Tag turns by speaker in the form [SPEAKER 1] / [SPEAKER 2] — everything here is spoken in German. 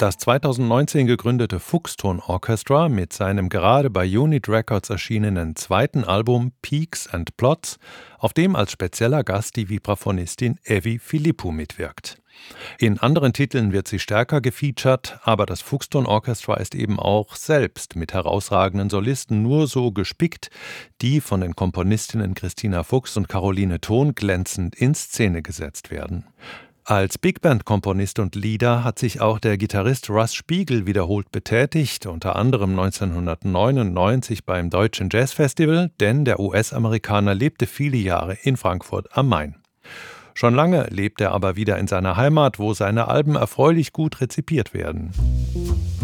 [SPEAKER 1] Das 2019 gegründete Fuchston Orchestra mit seinem gerade bei Unit Records erschienenen zweiten Album Peaks and Plots, auf dem als spezieller Gast die Vibraphonistin Evi Philippou mitwirkt. In anderen Titeln wird sie stärker gefeatured, aber das Fuchston Orchestra ist eben auch selbst mit herausragenden Solisten nur so gespickt, die von den Komponistinnen Christina Fuchs und Caroline Thon glänzend in Szene gesetzt werden. Als Big-Band-Komponist und Leader hat sich auch der Gitarrist Russ Spiegel wiederholt betätigt, unter anderem 1999 beim Deutschen Jazzfestival, denn der US-Amerikaner lebte viele Jahre in Frankfurt am Main. Schon lange lebt er aber wieder in seiner Heimat, wo seine Alben erfreulich gut rezipiert werden.